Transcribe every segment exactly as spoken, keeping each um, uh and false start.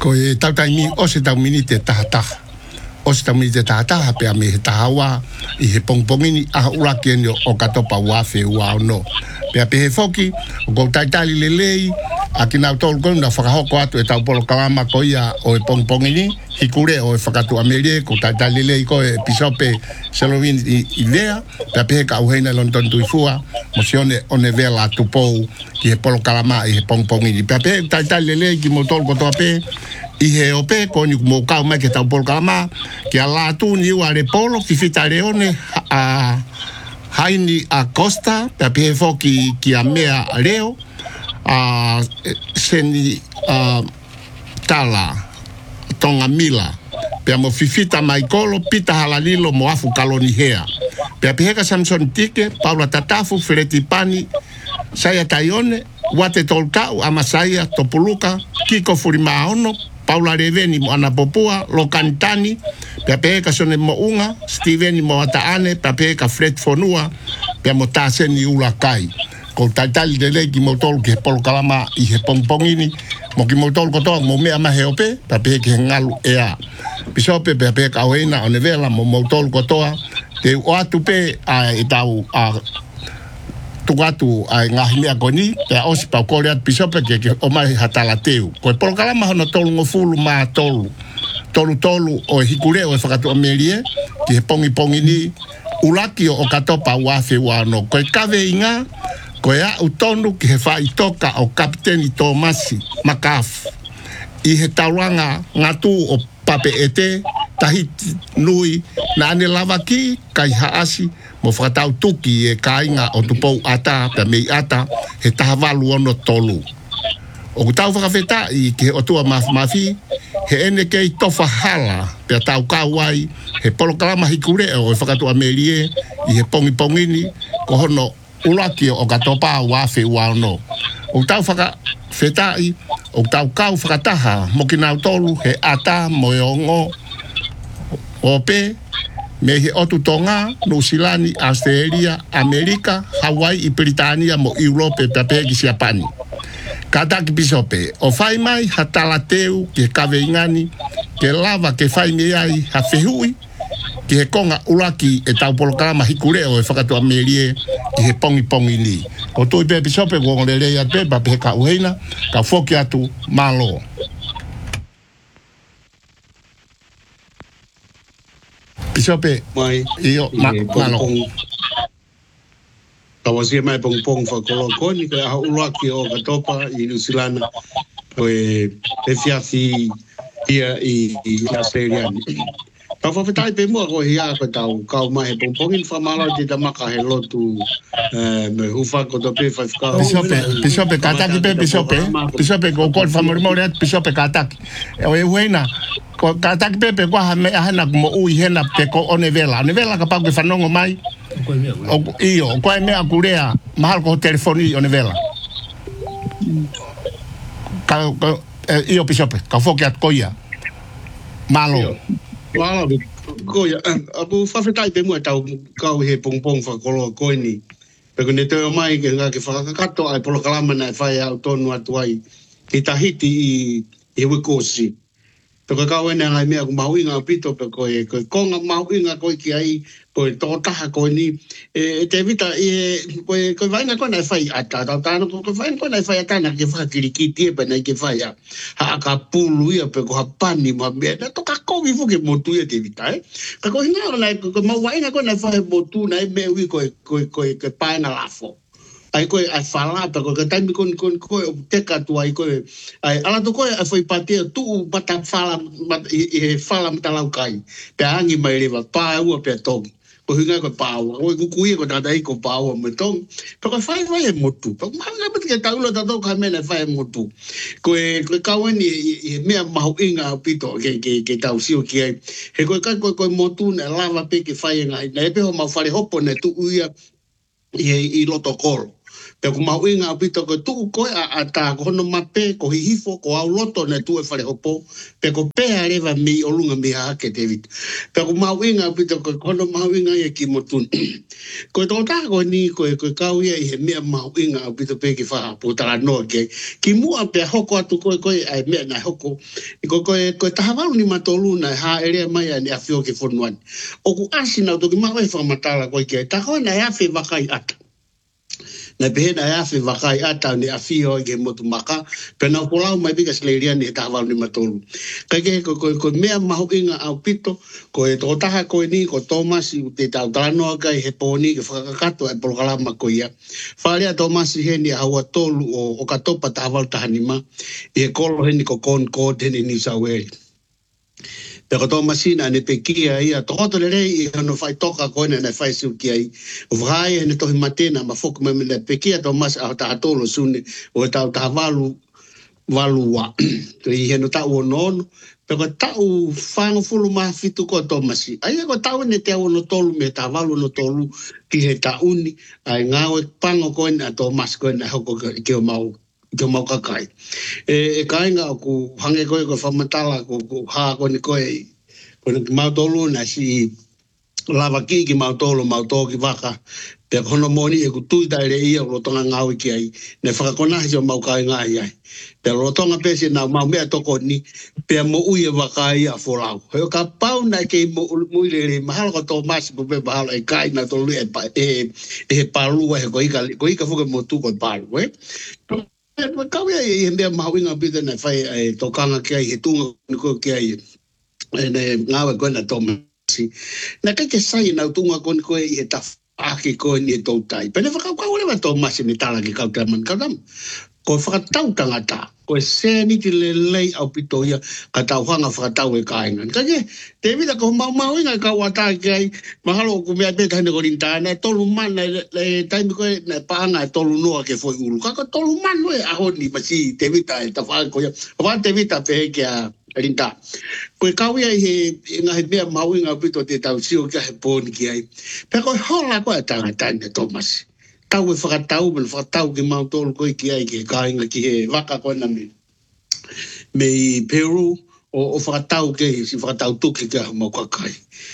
Ko e tau tai mi o se tau mini te tahataha. O se tau mini te tahataha pe a me he tahawa i he pongpongini a uraki eni o katopa wafe ua ono. Pe a pe he foki, o kou taitali lelei, a ki nau tolu konu na whakahoko atu e tau polo kalama ko ia o e pongpongini, hikure o e whakatu amerie, ko taitali lelei ko e pisope selovini i, i lea, pe a pe he ka uheina lonton tuifua, mo si one one vela tupou ki he polo kalama i he pongpongini. Pe a pe he taitali lelei ki mo tolu kotoa pe, i he ope, ko ni mo kau mai ke tau polo kalama, ki a la tu ni ua re polo, ki fita leone, a haini a Costa, pe a pe he foki ki a mea reo, a seni a tala, tonga mila, pe a mo fifita mai kolo, pita halalilo mo afu kaloni hea. Pe a pe heka Samson Tike, Paula Tatafu, Fereti Pani, Saya Taione, Wate Tolkau, Amasaya, Topuluka, Kiko Furimaono, Paula Reveni mo Anapopua, Lokantani, pe a pe heka Sone mo Unga, Steveni mo Ataane, pe a pe heka Fred Fonua, pe a mo Taseni Ulakai. Ko taitali de lei ki mo tolu ki he polo kalama i he pongpongini, mo ki mo tolu kotoa mo mea mahe ope, pe a pe heka ngalu e a. Pisope pe a pe heka oheina o nevela mo mo tolu kotoa, te o atu pe a e tau a tugatu a ngahi mea koni, pe a osi pau kore atu pisope ke ke o mai hatala teu. Ko e polo kalama hono tolu ngofulu maa tolu, tolu tolu o e hikure o e whakatu amerie, ki he pongi pongini, ulaki o katopa wafe wano. Ko e kawe inga, ko e a utonu ki he whai toka o kapiteni Tomasi Makafu. I he tauranga ngatu o pape ete, tahiti nui, na ane lava ki, kai haasi, mo whakatau tuki e kainga o tupou ata, pe mei ata, he tahavalu ono tolu. O ku tau whakawheta i ki he otua mafi, he ene kei tofa hala, pe tau kauai, he polo kalama hikure o e whakatu amerie, i he pongi pongini, ko hono ulaki o katopa wafe wano. O tau whakawheta i, o tau kau whakataha, mo ki nau tolu, he ata, mo e ongo, o pe, me he otu tonga, Nusilani, Australia, Amerika, Hawaii, i Britania, mo Europe, pe pegi si Japani. Kataki pisope, o whai mai hatala teu ki he kawe ingani, ke lava ke whai me ai ha whihui, ki he konga ulaki e tau polo kalama hikureo e whakatu amerie ki he pongi pongi ni. Ko tui pe pisope ko ngore rei ate, pa pe ka uheina, ka whoki atu malo. Pisope, mai, iyo, ma, malo. Kawa sia mai pong pong whakolo koni, ka aha ulaki o katopa i Nusilana, ko e e fiafi ia i Australia. Ka whawhetai pe mua ko hia ko tau, kau mai he pong pongin whamala te tamaka he lotu me hufa ko to pe whaiwhaka. Pisope, pisope, kataki pe pisope, pisope ko kol whamoremore at pisope kataki. O e huena, ko kataki pe pe kwa me ahana mo ui hena pe ko one vela. One vela ka pau ke whanongo mai, o iyo, ko e mea kurea, mahal ko telefoni one vela. Ka, iyo pisope, ka whoki at koia. Malo. Wala, koia, apu whawhetai pe mua tau kau he pong pong whakolo koini. Peko ne teo mai ke ngā ke whakakato ai polo kalama nai whai au tonu atu ai ki tahiti i, i wikosi. Peko kau ene ngai mea ku mahuinga o pito peko e koe konga mahuinga koe ki ai koe tōtaha koe ni e, e te vita e koe, koe vaina koe nai whai ata tau tāna koe vaina koe nai whai atana ke whakirikiti e pa nai ke whai a ha aka pulu ia peko ha pani ma mea na toka kovi fuke motu ia te vita e ka koe hinga nai koe mahuinga koe nai whai motu nai me ui koe koe koe koe paena lafo ai koe ai whalata koe ka taimi koe koe koe o teka tu ai koe ai ala to koe ai whai patea tu bata whala i he whala matalau kai pe angi mai rewa pā ua pe tongi ko hinga ko pāua koe kukuia ko tata i ko pāua me tongi pe koe whai whai e motu pe maanga pati ke taula tato ka mena whai e motu koe koe kauani i mea mahu inga pito ke, ke, ke tau sio ki ai he koe kai koe koe motu na lava pe ke whai inga na epe ho mau whare hopo na tu uia i, i loto koro pe ko mau inga pito ko tu ko a ta ko no mape ko hifo ko au loto na tu e fale hopo pe ko pe areva mi olunga mi ha ke David pe ko mau inga pito ko ko no mau inga e ki motun ko to ta ko ni ko ko kau ia e me mau inga pito pe ki fa po tala no ke ki mu a pe hoko atu ko ko ai me na hoko ko ko ko ta ha ni matolu na ha ere mai ani afio ke fonwan o ku asina to ki mau e fa matala ko ke ta ko na ya fe vakai ata na pehena ya fe vakai ata ni afio ke motu maka pena kolau mai bika sleria ni ta val ni matolu kage ko ko ko mea mahu inga au pito ko e to taha ko ni ko Thomas te ta tano ka he poni ke fakakato e programa ko ia falia Thomas he ni hawa tolu o o katopa ta val ta hanima e kolo he ni ko kon ko te ni saweli pero Tomasina ne pekia ia toto le rei no fai toka ko ne na fai su ki ai vai ne to matena ma fok me ne pekia Tomas a ta tolo sune o ta ta valu valua to i no ta o non pero ta u fango fulu ma fitu ko Tomasi ai ko ta ne te o no tolu me ta valu no tolu ki he ta uni ai ngao pango ko na Tomas ko na hoko ki o mau ke mau kakai e e kainga ku hange ko ko famatala ku ku ha ko ni ko e ko ni mau tolu na si lava ki ki mau tolu mau to ki vaka pe kono moni e ku tu dai re ia lo tonga ngau ki ai ne fa ko na jo mau kainga ai pe lo tonga pe si na mau me to ko ni pe mo u e vaka ia folau he ka pau na ke mo mu le mahal ko to mas bu be bahal e kai na to lu e e e palu e ko ika ko ika fo ke mo tu ko palu we ma kau ia i hembea mahawinga pita na whai e tokanga ki ai he tunga ko ki ai e ne ngawe koe na Tomasi na kai ke sai na tunga kon koe i he ta whaake koe ni e tau tai pene whakau kau lewa Tomasi ni tala ki kau taman kau tam ko whakatau tangata ko se ni ti le lei au pito ia ka tau hanga whakatau e kaingan kake te vida ko mau mau inga ka wata ki ai mahalo ku mea beta hane ko rintana tolu man le taimi koe na paanga e tolu noa ke foi ulu kaka tolu man noe ahoni masi te vida e ta whaaka ko ia wa te vida pehe ki a rinta ko e kau ia he inga he mea mau inga pito te tau sio kia he poni ki ai pe ko hola ko e tangata ne Tomasi tau e whakatau, men whakatau ki mau tolu koe ki ai ki kāinga ki he waka koe na me. Me i Peru, o, o whakatau ke, si whakatau tuki ki a mau kakai.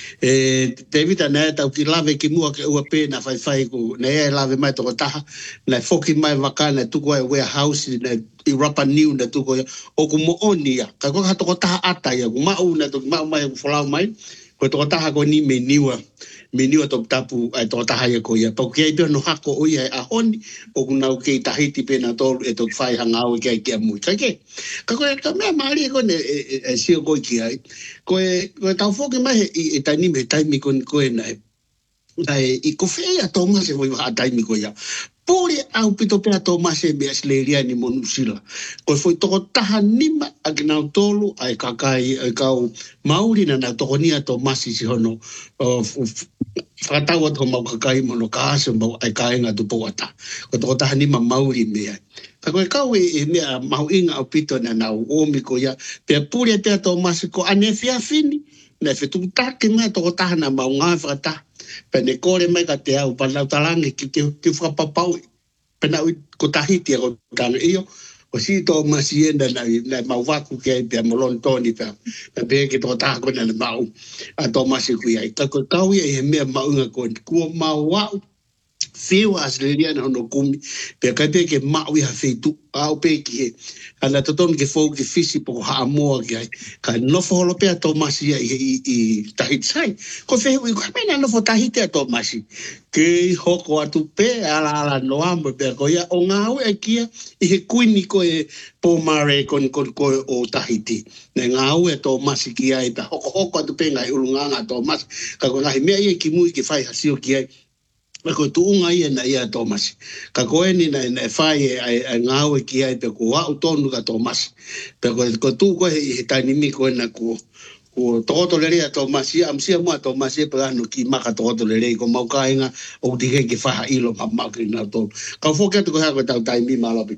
E, te vita na e tau ki lave ki mua ke ua pē na whai whai ku, na e lave mai toko taha, na whoki mai waka na tuko e warehouse, na i Rapa New na tuko ia, o ku mo oni ia, ka koka toko taha ata ia, ku mau na toki mau mai ku whalau mai, ko toko taha ko ni me niwa, me niwa toko tapu ai toko taha ia ko ia. Pau kia i pia no hako o ia e ahoni, o kunau kei tahiti pena tolu e toki whai hangau kia i kia mui. Ka ke? Ka koe ka mea maari e kone e, e, e sio koe kia ai. Koe, koe tau whoke mai he, e taini me taimi kone koe na e. Ai, i ko whea Thomas e voi waha taimi koe ia. Pore au pito pea Thomas e mea sleria ni monusila. Koe foi toko taha nima a ki nau tolu ai kakai ai kau mauri na nau toko nia Thomas i si hono whakatau ato mau kakai mono ka aso mau ai kaenga tupo ata. Koe toko taha nima mauri mea. Ka koe kau e mea mau inga au pito na nau omi ko ia. Pea pore pea Thomas ko ane fia fini. Na whetu take mea toko taha na mau ngā whakataha. Pene kore mai ka te au panau talangi ki ki ki whakapapau pena ui ko tahiti a ko tanga iyo o si to masienda na na mau waku ke pe molon toni pe pe be ki to ta ko na mau a to masi ku ai ka ko kau e me mau nga ko ku mau wa fiu as le dia no kumi pe ka pe ke mau ia feitu au pe ki ala to ton ke fo ki fisi po ha mo ki ai ka no fo lo pe to masi i i tahit sai ko fe u ka mena no fo tahit to masi ke hoko atu pe ala ala no ambo pe ko ia o ngau e kia i he kuini ko e po mare kon kon ko o tahiti ne ngau e to masi ki ai pe hoko hoko atu pe ngai ulunga to mas ka ko ngai me ai ki mu ki fai hasio ki ai ko tu unga ia na ia Thomas ka koe ni na na fai ai ngau e ki ai pe ko wa utonu ka Thomas pe ko ko tu ko he tani mi ko na ko ko toto le rea Thomas ia am sia mo Thomas e pe anu ki maka toto le re ko mau kainga o dige ki fa ilo ma ma ki na to ka fo ke to ko ha ko tau tai mi malo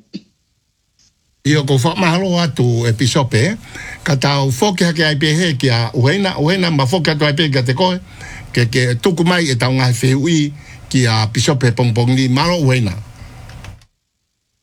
io ko fa malo atu episope ka tau fo ke ke ai pe he ki a uena uena ma fo ke to ai pe ka te ko ke ke tuku mai e tau ngai fe ui ki a pisope pompong ni malo wena.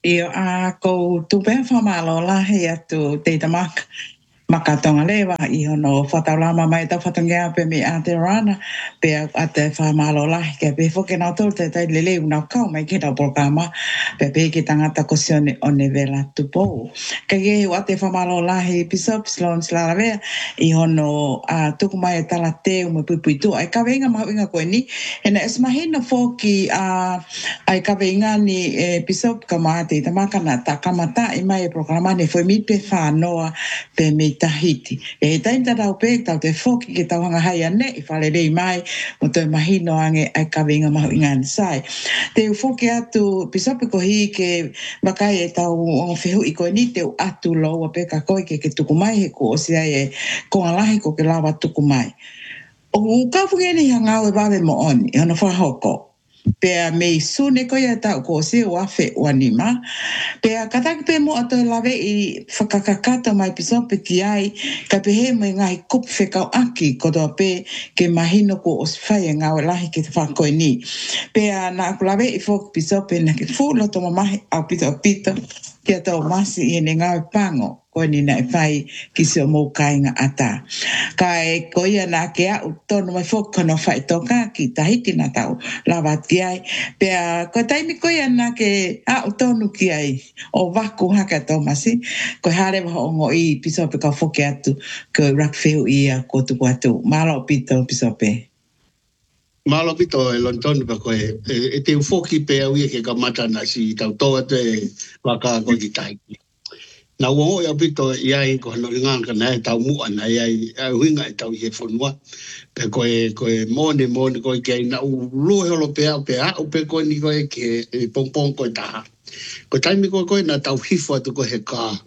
Io a ko tu pe fa malo la he atu te tamak makatonga lewa I hono whataulama mai tau whatangea pe me a te rana pe a te whamalo lahi ke pe whoke nao tolu te tai lele unau kau mai ke tau polkama pe pe ke tangata kosione o ne vela tupo. Ka ge a te whamalo lahi pisop slon slaravea I hono a tuku mai e tala teu me pui tu ai ka venga mahu inga koe ni e na esmahina whoki a ai ka venga ni e pisop ka maa te tamaka na ta kamata I mai e programa ne foi mi pe whanoa pe me Tahiti. E he tainta tau pe, tau te whoki ke tau hanga hai ane, I whale rei mai, mo toi mahino ange ai ka winga mahu inga nisai. Te u whoki atu, pisopi ko hi ke makai e tau o whihu I koe ni te u atu loa pe ka koe ke ke tuku mai he ko o si ai e konga lahi ko ke lawa tuku mai. O u ka whungeni hangau e wawe mo oni, I hana whahoko. Pea mei sune ko ia tau ko se o afe o anima. Pea kataki pe mo ato lawe I whakakakata mai pisope ki ai ka pehe mai ngai kup whekau aki ko toa pe ke mahino ko o sifai ngau lahi ke te whakoe ni. Pea na aku lawe I fok pisope na ke fu loto mamahi au pito pito ki ato masi I ne ngau pango ko ni na whai ki se o mou kainga ata. Ka e ko ia na ke au tono mai fok kono whai toka ki Tahiti na tau lawa ki ai. Pea ko taimi ko ia na ke au tonu ki ai o waku haka tomasi ko hare wa ongo I pisope ka foke atu ko rakfeu ia ko tuku atu. Malo pito pisope. Malo pito e lontonu pa koe. E te ufoki pe au ia ke kamata na si tau toa te waka ko ki Tahiti. Na uongo ia pito iai ko hano inganga na e tau mua na iai huinga e tau ie whanua. Pe koe koe mone mone koe kei na u lue holo pe au pe au pe koe ni koe ke pongpong koe taha. Ko taimi koe koe na tau hifo atu koe he ka.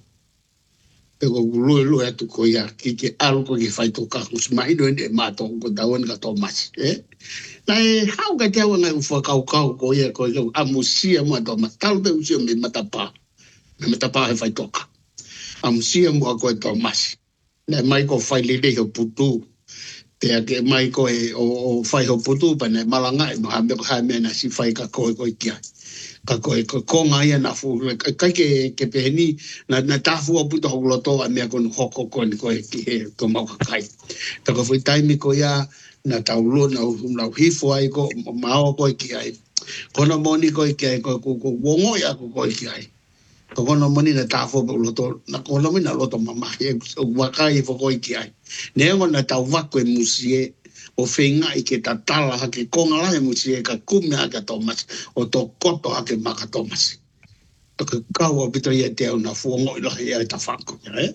Pe koe lue lue atu koe ia ki ke alu koe ke whai toka. Kusmahino ene e mato ko tauan ka tō masi. Na e hau ka te awa ngai ufa kau kau koe ia koe kau amusia mua tō masi. Talu pe usia me matapa. Me matapa he whai toka. Amusia mua koe tō masi. Na mai ko whai lele ho putu. Pea ke mai ko e o whai ho putu pa ne malanga e maha meko hae mea na si whai ka koe koe kia. Ka koe koe konga ia na fu. Kai ke ke peheni na na tafu a puta ho loto a mea kono hoko koe ni koe ki he ko mau kakai. Ta ko fui taimi ko ia na tau lo na na hifo ai ko mao koe ki ai. Kono moni koe ki ai ko ko wongo ia ko koe ki ai. Ko kono moni na tafu a loto na kono moni na loto mama e wakai fo koe ki ai. Ne na tau wako e musie o whenga I ke tatala hake konga lahe musie ka kume hake Thomas o to koto hake maka Thomas. Taka kaua pito ia te au na fuongo I lahe ia ta whanko.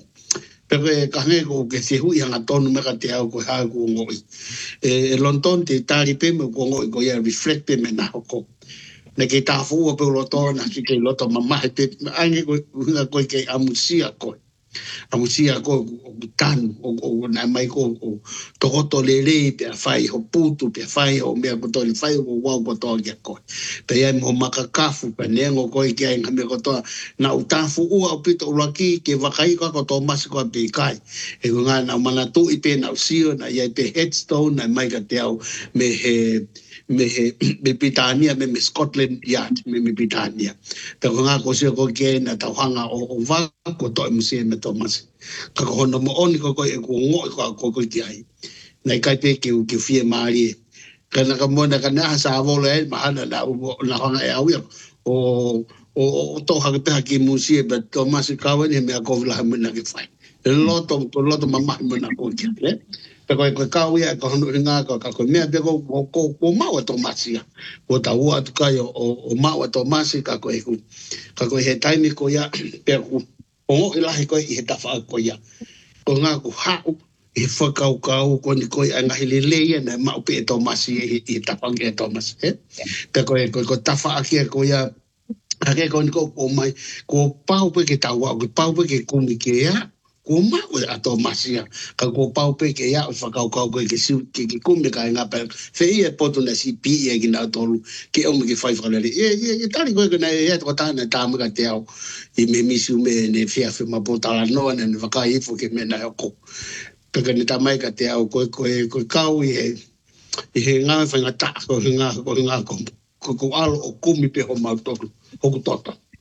Pepe ka nge ko ke se hui hanga tonu meka te au ko hae ko ngoi. E lonton te tari pe me ko ngoi ko ia reflect pe me na hoko. Ne ke ta fua pe loto na si ke loto mamahe pe ange ko hunga koe ke amusia koe. Amusia ko tanu o na mai ko tokoto lele pe fai ho putu pe fai o me ko to fai o wa ko to ya ko pe ia mo makakafu pe nengo ko ki ai me ko to na utafu u o pito laki ke vakai ko to mas ko pe kai e nga na mana tu I pe na sio na ia pe headstone na mai ka te au me he me he me Pitania me me Scotland Yard me me Pitania pe nga ko sio ko ke na ta hanga o va ko to musie me Thomas ka ko no mo oni ko ko e ko ngo ko ko ko ti ai nei kai pe ke ke fie mari ka na ka mo na ka na sa vo le ma na na na hanga e au o o to ha ke ki musie be Thomas ka wa ni me ko la me na ke fai lo to ko lo to mama me na ko ti le pe ko ko ka wi ko no nga ko ka ko me pe ko ko ko ma wa Thomas ya ko ta wa tu ka yo o ma wa Thomas ka ko e ku ka ko he time ko ya pe ku o ila he ko I he tafa ko ya ko nga ko ha e whakau kau ko ni ko anga hele leia na ma pe Thomas I I tafa ke Thomas eh pe ko ko ko tafa aki ko ya ake ko ni ko ko mai ko pau pe ke tawa ko pau pe ke kumi ke ya ko ma ko a Thomas ya ka ko pau pe ke ya whakau kau ko ke si ke ke kumi ka nga pe fe I e poto na si pi e ki na tolu ke o mi ke fai whalele e e tari ko na e ko ta na ta mga te au I me misu me ne fia fe ma potala no na ne wakai fo ke me na ko pe ke ne ta mai ka te au ko ko ko kau I I he nga fa nga ta ko nga ko nga ko ko alo o kumi pe ho ma to ho ko tota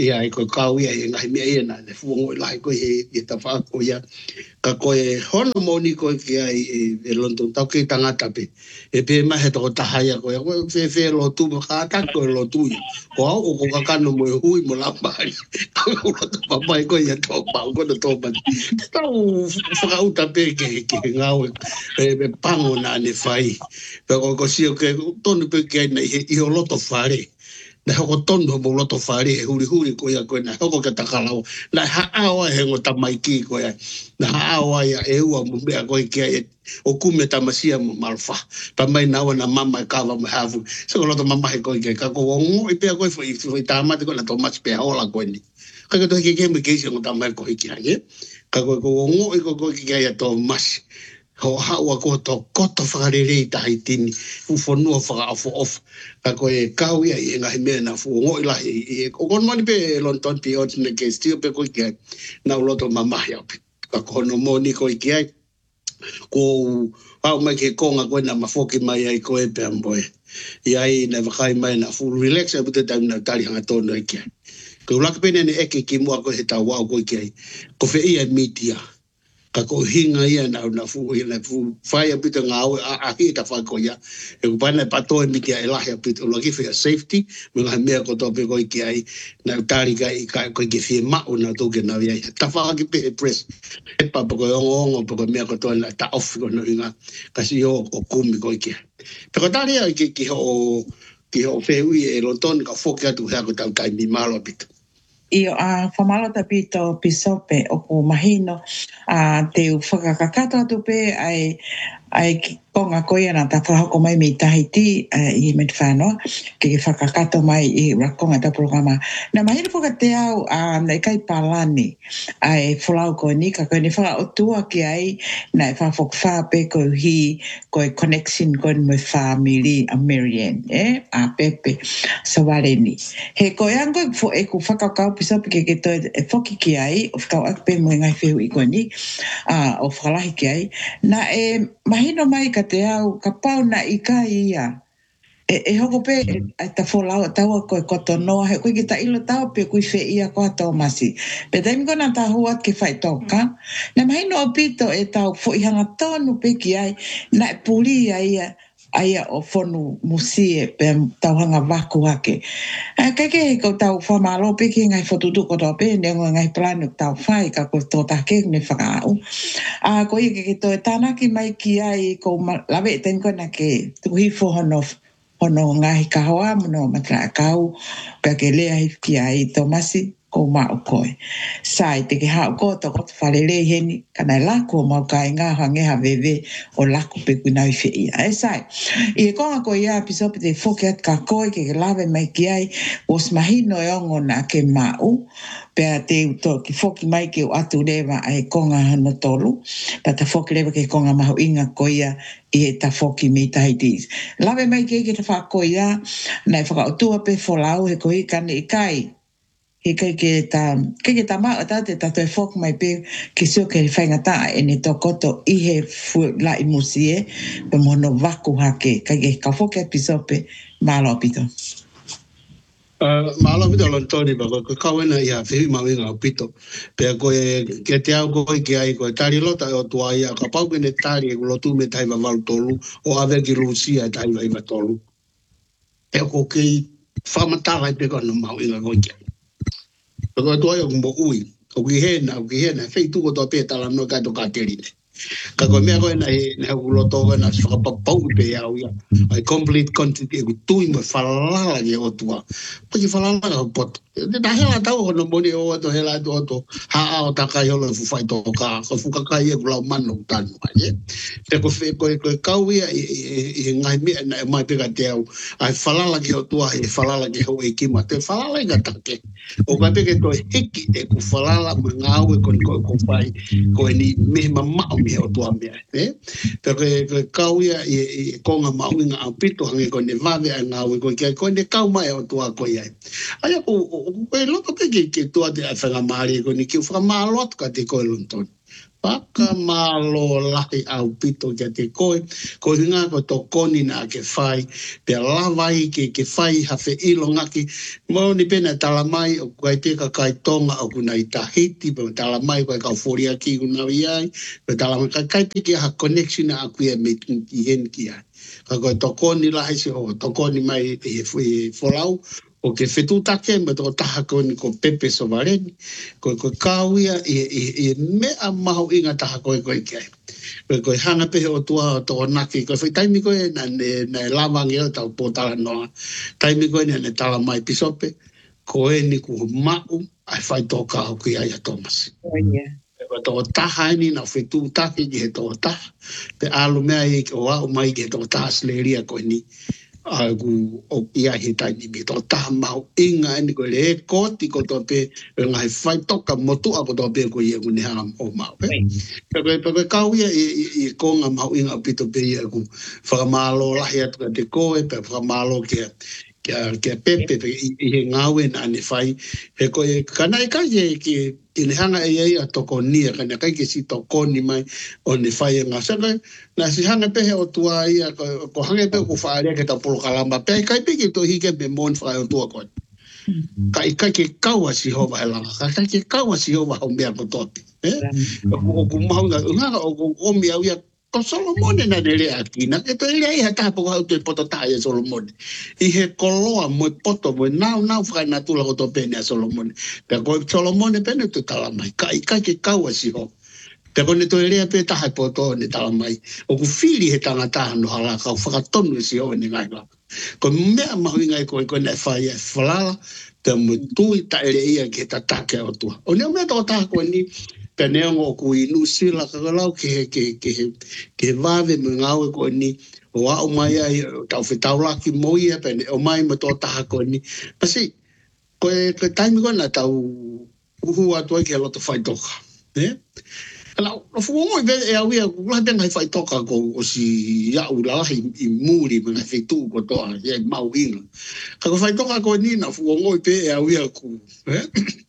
ia ko kau ia ngai me ia na le fu ngoi lai ko e e ta fa ko ia ka ko e hono moni ko ki ai e London tau ki tanga tape e pe ma he to ta haia ko ko fe fe lo tu ka ta ko lo tu ko au ko ka kano mo hui mo la mai ko lo to pa mai ko ia to pa ko to pa tau fa u ta pe ke ke ngau e be pango na ne fai pe ko ko si ke tonu pe ke na i o lo to fare na hoko tondo mo loto whare e huri huri ko ia koe na hoko ke takalau na haawa he ngo tamaiki ko ia na haawa ia e ua mo mea koe kia e o kume tamasia mo malfa pa mai nawa na mama e kawa mo hafu so ko loto mama he koe kia ka ko ongo i pia koe fwoi fwoi tamati ko na to mas pia hola koe ni ka ko tohi ke keme keisi ngo tamai koe kia ye ka ko ongo i ko koe kia ia to mas ho haua ko to koto whakarere i tahi tini u whanua whakaafo off ka koe kau ia i ngahi mea na fu ngoi lahi i o kono mani pe London pi o tine ke stio pe koe kia na uloto mamahi au ka kono moni koe kia ko hau mai ke konga koe na mafoki mai ai koe pe amboe i ai na wakai mai na fu relax e pute taimi na tari hanga tono i kia ko ulaka pene ne eke ki mua koe he tau wau koe kia ko fe ia media ka ko hinga ia na na fu ia na fu fire bit nga a a hita fa ko ia e ko bana pato e mitia e lahi bit lo ki for safety me nga me ko to pe ko ki ai na tari ka ka ko ki fi ma ona to ke na ia ta fa ki pe press e pa ko ngo ngo ko me ko to na ta off ko no inga ka si o o kumi ko ki pe ko tari ki ki ho ki ho fe ui e London ka fo ki atu ha ko ta ka mi malo bit Io a whamalo ta pito pisope o ku mahino a te whakakakato atu pe ai ai konga koia na ta whahoko mai mi tahiti i me te whanoa ke whakakato mai i rakonga ta programa. Na mahino whaka te au a nei kai palani ai whalau ko ni ka koe ni whaka o tua ki ai na e whawhok whape ko hi ko e connection ko ni me family a Marianne eh a Pepe Sawareni. He koe ango e ku whakakau pisope ke ke toi e whoki ki ai o whakau akpe mo ngai whehu i ko ni o whakalahi ki ai na e mahino mai ka te au ka pau na i ka ia e, e hoko pe e, e ta wholau taua koe koto noa he koe ki ta ilo tau pe kui whe ia koa tau masi pe taimi kona ta huat ke whai toka na mahino o pito e tau fo i hanga tonu pe ki ai na e puli ia ia aia o whonu musie pe tau hanga waku hake. E keke he ko tau whamalo pe ki ngai whotutu ko tau pe ne ngai planu tau whai ka ko tō take ne whakau. A ko i keke tō e tānaki mai ki ai ko lawe e ten kona ke tuhi fo hono hono ngahi kahoa mono matra kau pe ke lea hi ki ai tō masi ko mao koe. Sai te ke hao ko to ko whalele heni kana lako mau kai ngā hangeha vewe o lako pe kuna i whi ia. E sai, i e konga ko ia pisope te whoke at ka koe ke ke lawe mai ki ai os mahino e ongo na ke mau pea te uto ki whoki mai ke o atu rewa ai konga hano tolu pa ta whoki rewa ke konga maho inga ko ia i e ta whoki me tahidis. Lawe mai ke ke te whako ia na e whakautua pe wholau he ko i kane i kai he kai ke ta ke ke ta ma ta te ta te fok mai pe ke so ke fainga ta e ne to koto i he fu la i musie pe mono vaku hake kai ke ka fok episope malo pito Uh, malo pito lo tori ba ko kawena ia fe ma winga pito pe ko ke te au ko ki ai ko tari lo ta o tua ia ka pau ke ne tari ko lo tu me tai va val tolu o ave ki lucia tai va tolu e ko ke fama ta ai pe ko no ma winga ko ki ko to yo mo ui o ki hena o ki hena fei tu ko to pe ta la no ka to ka terine ka ko me ko na na ko lo to na so pa pa pe ya o ya ai complete content e tu me fala ye o tua pa ki fala na pot de da hela ta o no boni o to hela to to ha o ta ka yo lo fu fai to ka ko fu ka ka ye ko la man no tan ye te ko fe ko ko ka wi e ngai me na mai pe ka te au ai fala la ki o tua e fala la ki ho e ki ma te fala la ga ta ke o ka pe ke to hiki e ku fala la ma ngau e ko ko ko pai ko ni me ma ma mi o tua me eh pero que kauia e konga maunga a pito hangi ko ne vave a ngau ko ke ko ne kau mai o tua ko ia ai ko e lo ko ke ke tua de a fanga mari ko ni ki fra malot ka te ko lonton whakamalo lahi au pito kia te koe, ko hinga ko to koni na ke whai, pe lawai ke ke whai hawhe ilo ngaki, mo ni pena talamai o kai peka kai tonga o kuna i tahiti, pe talamai koe kau whoria ki kuna iai, pe talamai kai kai peke ha connection a kuia me i hen ki ai. Ka koe to koni lahi se o to koni mai e wholau, o ke whetutake, ma tō taha koni ko pepe so vareni, ko ko kāuia i, i, i mea maho inga taha koe koe kei. Koe koe hanga pehe o tua o tō naki, koe whai taimi koe na ne, ne lawangi o tau pōtala noa, taimi koe na ne tala mai pisope, koe ni ku mau, ai whai tō kāo ki ai a Thomas. Oh, yeah. Ko tō taha ni na whetutake ki he tō taha, pe alu mea i o au mai ki he tō taha sleria koe ni, aku o ia he taimi me tō taha mau inga ni koe le koti ko tō pe ngai whai toka motu a ko tō pe ko ia kune hanga o mau. Pe koe kau ia i konga mau inga pito pe ia ku whakamalo lahi atu ka te koe, pe whakamalo kia kia kia pepe pe i he ngawe na ane whai. He koe kanai kai e ki i ne hanga e ei a toko nia, kanai kai ke si toko ni mai o ne whai e ngā saka. Na si hanga pehe o tua ia, ko, ko hanga pehe ko whaaria ke ta polo kalamba, pehe kai pehe to hike me mon whai o tua koe. Kai kai ke kaua si hova he langa, kai ke kaua si hova hau mea ko topi. O ku mahunga, unga o ku omi au ia, ko Solomone na nere aki, na ke to ile ai hata po hau te poto tae Solomone. I he koloa mo poto mo nau nau whai na tula ko to pene a Solomone. Pe ko Solomone pene tu talamai, kai kai ke kaua si hova. Te kone to elea pe taha po to ne talamai. O ku whiri he tangata no hala kau whakatonu si o ne ngai la. Ko mea mahui ngai koe koe nei whai e whalala, te mu tui ta ele ia ke ta take o tua. O neo mea tō taha koe ni, pe neo ngō ku inu sila kakalau ke ke ke ke vave me ngau e koe ni, o au mai ai tau whetaulaki moia, pe ne o mai ma tō taha koe ni. Pasi, koe koe taimi koe na tau uhu atua ke loto whai toka. Eh? Ala, o fuongo i e au ia, kula tenga i whai toka ko o si iau lalahi i muri me ngai whetu ko toa, ia i mau inga. Ka ko whai toka ko ni na fuongo i pe e au ia ku, eh?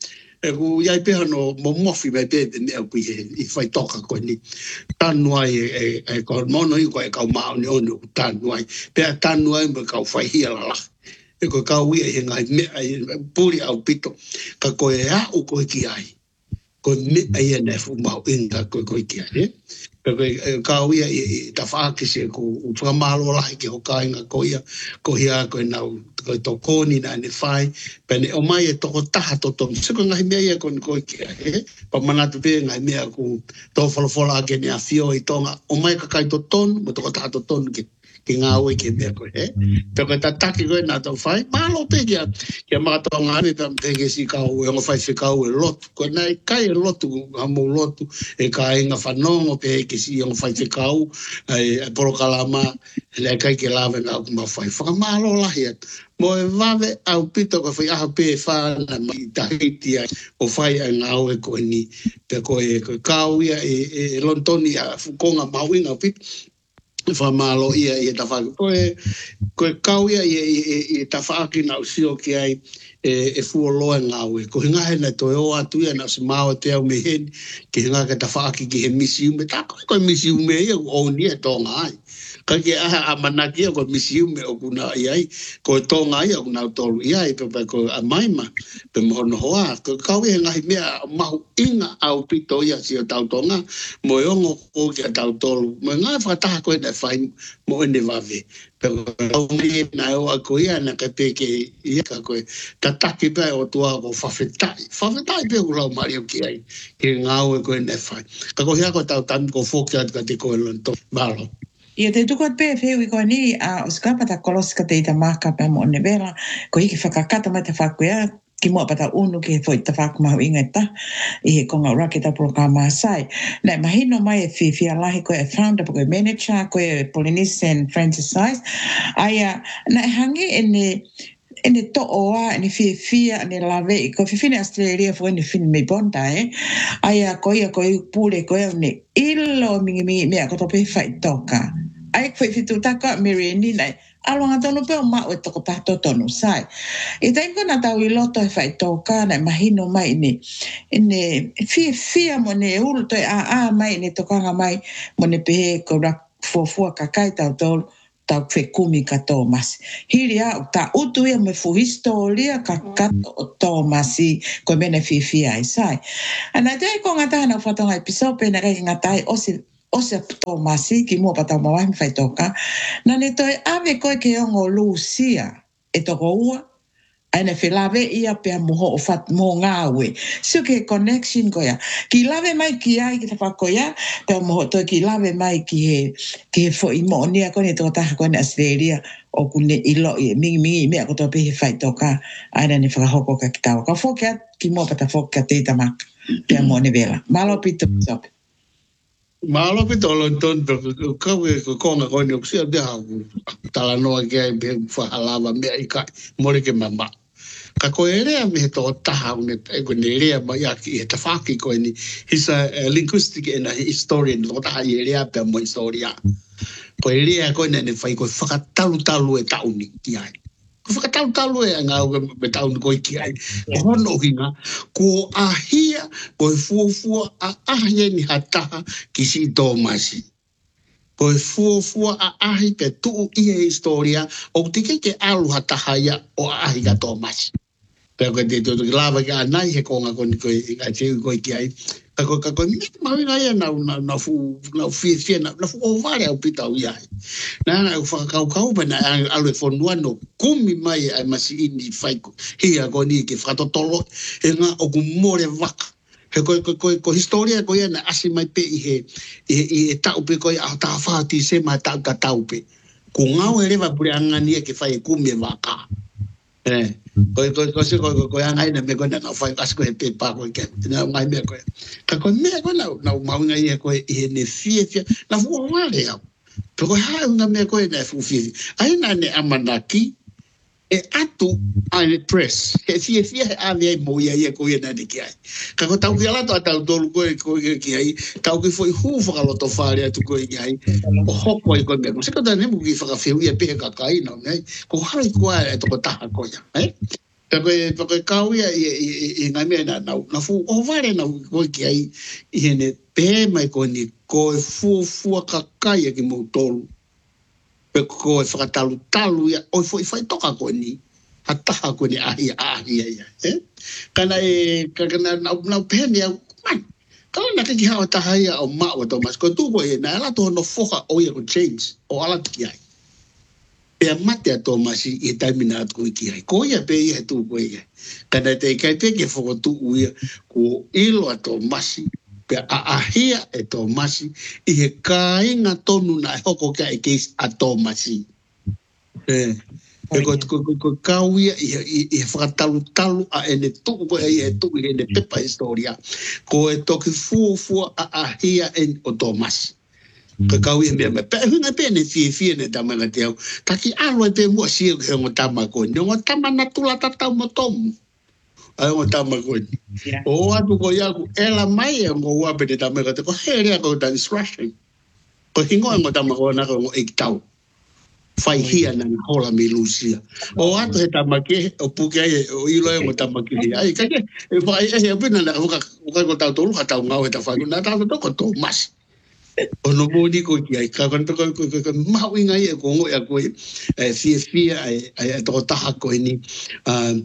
E ku iai peha no mo mofi mai pe e mea ku i whai toka ko ni. Tanuai e, e ko mono i ko e kau mao ni ono tanuai. Pea tanuai me kau whai hia lalahi. E ko kau ia i ngai mea, puri au pito. Ka ko e au ko ki ai. Ko me ai na fu mau inga ko ko kia e ko ka uia i ta whaake se ko u whamalo lahi ke hoka inga ko ia ko hia ko nau ko to koni na ne whai pene o mai e toko taha to tom se ko ngai mea ia ko ko kia e pa manatu pe ngai mea ko to whalofola ake ne a fio i tonga o mai ka kai to ton mo toko taha to ton ke ki ngā oi ke mea koe, he? Pea koe ta taki koe nā tau whai, mālo pe kia, kia mātua ngāne pia mpenge si kau, e ngā whai si kau e lotu, koe nai kai e lotu, hamo lotu, e ka inga whanongo pe ke si ngā whai si kau, e poro kalama, e le kai ke lawe ngā kuma whai, whaka mālo lahi atu. Mo e wawe au pito koe whai aha pe whana mai tahiti ai, o whai ai ngā oi koe ni, pea koe kau ia e lontoni a fukonga mauinga au pito, whamalo ia i e tawhaki. Koe, koe kau ia i e tawhaki na usio ki ai e fuoloa ngāwe. Ko hinga he na toi o atu ia na se māua te au me heni, ki hinga ke tawhaki ki he misi ume. Tā koe koe misi ume ia o ni e tōnga ai. Ka ke aha a manaki ko misi ume o kuna iai, ko tonga ia o kuna tolu iai, pe pe ko a maima, pe mohono hoa, ko kau e ngahi mea mahu inga au pito ia si o tau tonga, mo e ongo ko ki a tau tolu, mo ngai whakataha koe na whai mo ene wawe, pe ko me na o a ko ia na ka pe ke ia ka koe, ta taki pe o tua ko whawhetai, whawhetai pe ulau mari o ki ai, ki ngau e koe na whai, ka ko hea ko tau tami ko whokia ka te koe lonto, malo. Ia te tukot pe wheu i koe ni, a o skapa ta kolosika te ita maka pe mo ne vera, ko hiki whakakata mai te whakuea, ki mua pata unu ki he fo i ta whakumahu inga ta, i he konga ura ki ta puroka maasai. Nei, mahino mai e whiwhia lahi koe e founder, koe manager, koe e Polynesian Francis Size, aia, nei hangi e ne, ene to oa, ene fia fia, ene lawe, ko whiwhine Australia fo ene whine me bonda, eh? Aia, ko ia, ko i pule, ko ia, ne ilo mingi mingi mea, ko tope whai toka. Ai, ko i whitu taka, Mary, ni nei, alonga tonu pe o ma o toko tato tonu sai. I tainko na tau I loto e whai tōka na mahino mai ne, ne fia fia mo ne ulu toi a a mai ne tokanga mai mo ne pehe ko rak fuafua kakai tau tolu tau kwe kumi ka Thomas. Hiri au ta utu ia me fu historia ka kato o Thomasi ko mene fia fia ai sai. Ana te ko ngata na whatonga episope na rei ngatai osi o se Thomasi ki mua patau mawai me whai toka, na ne toi ave koe ke ongo Lucia e toko ua, aina whilawe ia pia moho o what mo ngāwe. So ke connection koia. Ki lawe mai ki ai ki te whakoia, pia moho toi ki lawe mai ki he, ki he fo i mo nia kone tō taha kone Australia, o kune ilo i mingi mingi mea koto pihe whai toka, aina ne whakahoko ka ki tawa. Ka whokia ki mua pata whokia te tamak, pia mo ne vela. Malo pito sope. Malo pe tolo ton pe ka we ko konga ko ni sia de ha tala no ke be fa halava me ka mori ke mamba ka ko ere me to ta ne e ko ne ere ma ya ki ta fa ki ko ni his a linguistic and a historian no ta ere pe mo historia ko ere ko ne ne fa ko fa talu talu e ta uni ki ai ko fa talu talu e nga be ta uni ko ki ai ko no hinga ko ahia ko fu fu a ahia ni hata ki si Thomasi ko fu fu a ahi pe tu ia historia o tike ke alu hata haya o ahi ka Thomasi pe ko te to lava ka nai he ko nga ko ni ko ka che ko ki ai ka ko ka ko mi ma nga ia na na na fu na fi fi na na fu o vale o pita o ia na na fa ka ka ba na alu fo no kumi mai ai masi ini fai ko hia ko ni ke fa to tolo e nga o ku more vaka he ko ko ko historia ko ia na asi mai pe i he i e ta upe ko a ta fa ti se ma ta ka ta upe ku nga o ere va pure anga ni ke fai kumi vaka eh ko ko ko se ko ko anga ina me ko na fa ka se ko pe pa ko ke na mai me ko ka ko me ko na na ma nga ia ko e ne fie fie na fu wale ya to ko ha nga me ko na fu fie ai na ne amanaki e atu ai press e fie fie a me mo ia ia ko ia na de ki ai ka ko tau ki ala to tau do ko ko ki ai tau ki foi hu fa lo to fa ria tu ko ki ai o hoko ko me se ko da ne mu ki fa ka fe ia pe ka kai no ne ko ha ko ai to ko ta ko ya eh Porque porque kauia i i na me na na na fu o vare na ko ki ai i ne pe mai ko ni ko fu fu ka kai ki mo tolu pe ko fa talu talu ya o foi fai toka ko ni hata ko ni ai ai ya eh kana e kana na na pe ni man kana na ki ha ta ya o ma o to mas ko tu ko na la to no foka o ya ko James o ala ki ai pe mate a Thomasi i taimina atu ki ai. Ko ia pe ia tu ko ia. Kana te kai pe ke foko tu uia ko ilo a Thomasi pe a ahia e Thomasi i he kainga tonu na hoko ka e keis a Thomasi. Eh, e ko ko ko kauia i i whakatalu talu a ene tu ko ia e tu i ene pepa historia. Ko e toki fu fu a ahia e o Thomasi. Ka kaui me me pe na pe ne fi fi ne tama na teo ta ki alo pe mo si ke mo tama ko no mo tama na tula ta ta mo tom ai mo tama ko o atu ko ya ku ela mai mo wa pe tama ka te ko hele ko dan instruction ko hingo mo tama ko na ko iktau fai hia na hola mi Lucia o atu he tama ke o puke ai o ilo mo tama ki ai ka ke e fai e pe na ko ka ko ta to lu ka ta ngau ta fa na ta to ko Thomas o no moni ko ki ai ka kon to ko ko mau inga ia ko ngo ya ko e fie fie ai ai to ta ko ni um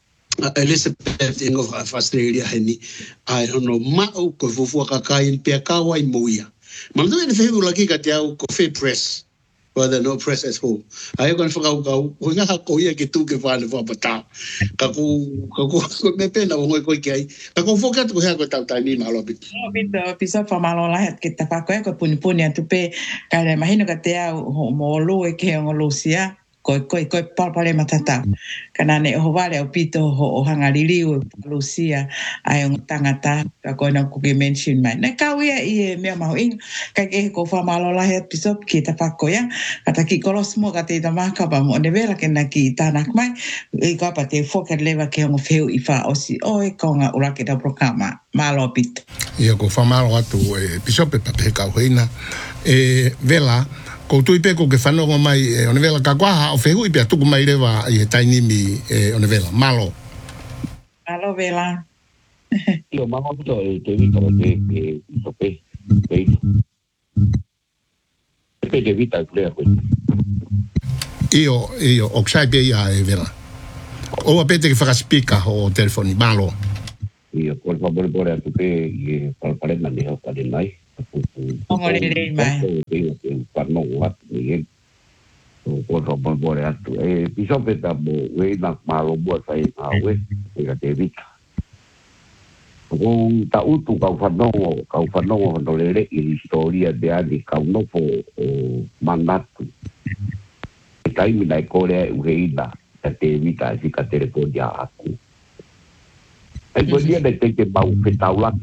Elizabeth in of Australia ni ai no mau ko fu fu ka kai pe ka wai moia ma no ne fe la ki ka te au ko fe press or the no press at home ai kon fa ka ko nga ko ia ki tu ke fa le fa pata ka ko ka ko me pena o ngoi ko ki ai ka ko fo ka ko ha ko ta ta ni malo bit no bit pisa fa malo la het ke ta pa ko ko puni puni atu pe ka le imagino ka te au mo lo e ke o Lucia ko ko ko pa pa le matata kana ne ho vale o pito ho hangalili o Lucia ai un tangata ko na ku ke mention mai na ka wi e me ma ing ka ke ko fa malo la het piso ki ta pa ko ya ata ki kolos mo ka te ta ma ka ba mo ne vela ke na ki ta nak mai e ka pa te fo ka leva ke ngo feu i fa o si o e ko nga ura ke ta programa malo pito ia ko fa malo atu e piso pe pa pe ka hoina e vela ko tui pe ko ke whanonga mai e one vela ka kwaha o whehui pia tuku mai rewa i he tainimi e one vela. Malo. Malo vela. Io ma molto e te vita perché che so pe pe pe de vita clear questo. Io io o sai pe ia e vela. O a pete che fa spicca o telefoni malo. Io por favor por a tu pe e por para na ne pa de nai. Como le le mai. Io che parlo wat ni o por favor por a tu e piso pe ta bo we na malo bo sai a we e ka te vita. Kung tautu kau whanongo, kau whanongo whanolere i historia de ane kau nopo o manatu. E taimina e kore e uheina, ka te vita e whika tere kōnia aku. E kōnia ne te ke mau whetau laki